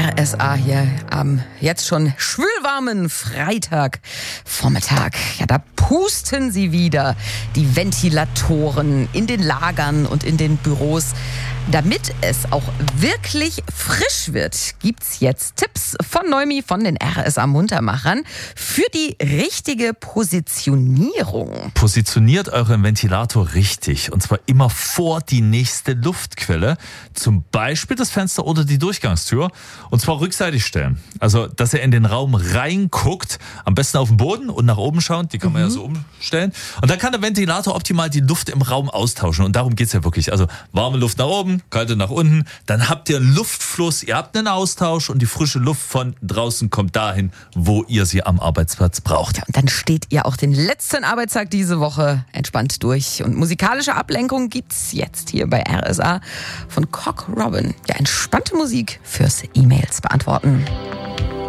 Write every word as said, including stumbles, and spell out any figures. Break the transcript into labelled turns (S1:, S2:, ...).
S1: R S A hier am jetzt schon schwülwarmen Freitagvormittag. Ja, da pusten sie wieder, die Ventilatoren in den Lagern und in den Büros. Damit es auch wirklich frisch wird, gibt's jetzt Tipps von Neumi, von den R S A-Muntermachern für die richtige Positionierung.
S2: Positioniert euren Ventilator richtig, und zwar immer vor die nächste Luftquelle, zum Beispiel das Fenster oder die Durchgangstür, und zwar rückseitig stellen. Also, dass ihr in den Raum reinguckt, am besten auf den Boden und nach oben schauen, die kann man mhm. ja so umstellen. Und dann kann der Ventilator optimal die Luft im Raum austauschen, und darum geht's ja wirklich. Also warme Luft nach oben, kalte nach unten, dann habt ihr einen Luftfluss, ihr habt einen Austausch, und die frische Luft von draußen kommt dahin, wo ihr sie am Arbeitsplatz braucht.
S1: Ja, und dann steht ihr auch den letzten Arbeitstag diese Woche entspannt durch. Und musikalische Ablenkung gibt's jetzt hier bei R S A von Cock Robin. Ja, entspannte Musik fürs E-Mails beantworten.